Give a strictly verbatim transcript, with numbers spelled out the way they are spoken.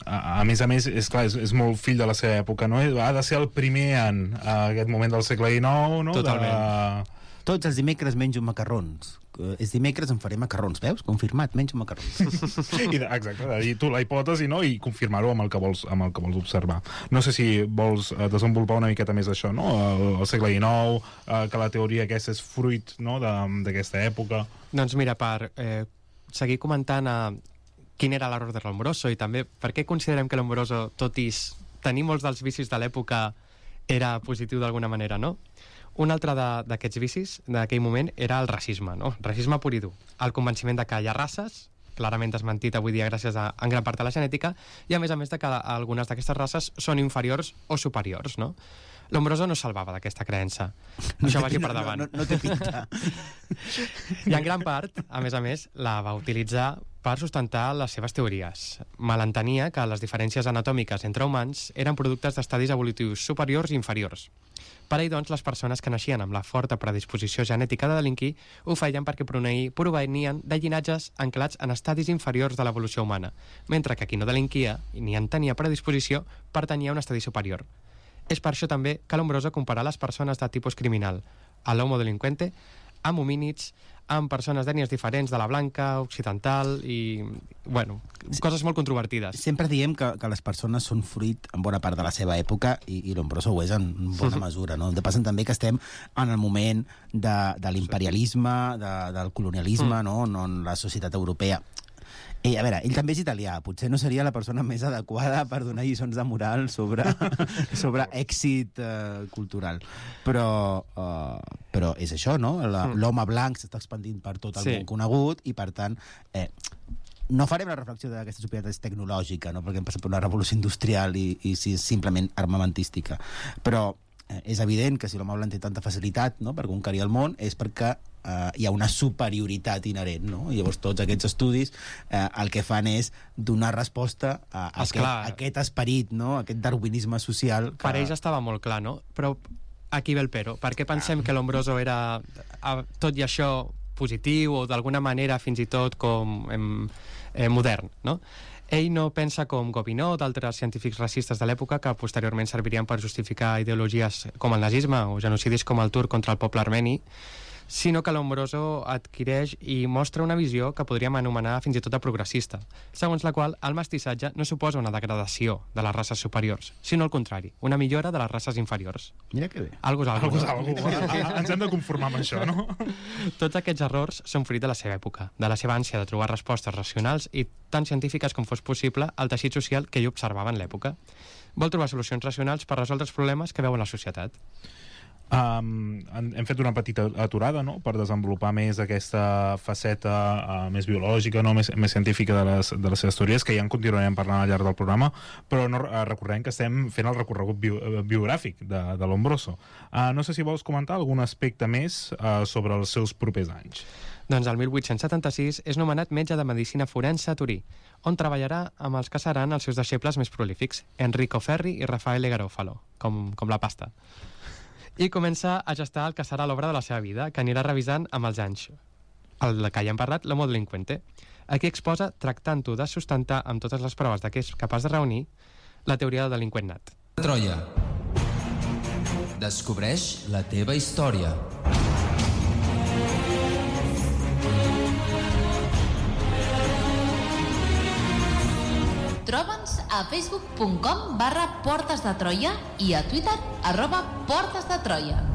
a, a més a més, és clar, és, és molt fill de la seva època, no? Ha de ser el primer en uh, aquest moment del segle dinou, no? Totalment. De... Tots els dimecres menjo macarrons. Uh, és dimecres, em faré macarrons, veus? Confirmat, menjo macarrons. I, exacte, de dir tu la hipòtesi, no? I confirmar-ho amb el que vols, amb el que vols observar. No sé si vols uh, desenvolupar una miqueta més això, no? El, el segle dinou, uh, que la teoria aquesta és fruit, no?, d'aquesta època. Doncs mira, per eh, seguir comentant a quin era l'error de Lombroso i també per què considerem que Lombroso, tot i tenir molts dels vicis de l'època, era positiu d'alguna manera, no? Un altre d'aquests vicis d'aquell moment era el racisme, no? Racisme pur i dur. El convenciment de que hi ha races, clarament desmentit avui dia gràcies a, en gran part a la genètica, i a més a més de que algunes d'aquestes races són inferiors o superiors, no? Lombroso no salvava d'aquesta creença. No Això vagi per davant. No, no, no té pinta. I en gran part, a més a més, la va utilitzar per sustentar les seves teories. Malentenia que les diferències anatòmiques entre humans eren productes d'estadis evolutius superiors i inferiors. Per ell, doncs, les persones que naixien amb la forta predisposició genètica de delinquir ho feien perquè provenien de llinatges anclats en estadis inferiors de l'evolució humana, mentre que qui no delinquia ni en tenia predisposició pertanyia a un estadi superior. És per això també que Lombroso compara les persones de tipus criminal a l'homo delinqüente amb homínids, amb persones d'ètnies diferents de la blanca, occidental i, bueno, coses molt controvertides. Sempre diem que, que les persones són fruit en bona part de la seva època i, i Lombroso ho és en bona mesura, no? De passen també que estem en el moment de, de l'imperialisme, de, del colonialisme, mm. no? No, en la societat europea. I, a veure, ell també és italià, potser no seria la persona més adequada per donar lliçons de moral sobre, sobre èxit eh, cultural. Però, eh, però és això, no? L'home blanc s'està expandint per tot el sí. món conegut i, per tant, eh, no farem la reflexió d'aquesta societat tecnològica, no? Perquè hem passat per una revolució industrial i, i si és simplement armamentística. Però eh, és evident que si l'home blanc té tanta facilitat, no?, per conquerir el món, és perquè Uh, hi ha una superioritat inherent, no? I llavors tots aquests estudis uh, el que fan és donar resposta a, a, aquest, a aquest esperit, no? A aquest darwinisme social que... Per ells estava molt clar, no? Però aquí ve el però. Per què pensem ah. que Lombroso era a, tot i això positiu o d'alguna manera fins i tot com em, eh, modern, no? Ell no pensa com Gobineau o d'altres científics racistes de l'època que posteriorment servirien per justificar ideologies com el nazisme o genocidis com el turc contra el poble armeni, sinó que Lombroso adquireix i mostra una visió que podríem anomenar fins i tot de progressista, segons la qual el mestissatge no suposa una degradació de les races superiors, sinó al contrari, una millora de les races inferiors. Mira que bé. Algo és algo. Algo és algo. Ens hem de conformar amb això, no? Tots aquests errors són fruit de la seva època, de la seva ànsia de trobar respostes racionals i tan científiques com fos possible al teixit social que ell observava en l'època. Vol trobar solucions racionals per resoldre els problemes que veu en la societat. Um, hem fet una petita aturada, no?, per desenvolupar més aquesta faceta uh, més biològica, no?, més, més científica de les, de les seves teories, que ja en continuarem parlant al llarg del programa, però no, uh, recordem que estem fent el recorregut bio, uh, biogràfic de, de Lombroso. Uh, no sé si vols comentar algun aspecte més uh, sobre els seus propers anys. Doncs el mil vuit-cents setanta-sis és nomenat metge de medicina forense a Turí, on treballarà amb els que seran els seus deixebles més prolífics, Enrico Ferri i Raffaele Garofalo, com, com la pasta. I comença a gestar el que serà l'obra de la seva vida, que anirà revisant amb els anys. El que ja hem parlat, l'homo delinqüente. Aquí exposa, tractant-ho de sustentar amb totes les proves de què és capaç de reunir, la teoria del delinqüent nat. Troia. Descobreix la teva història. Troba'ns a facebook punt com barra Portes de Troia i a Twitter arroba Portes de Troia.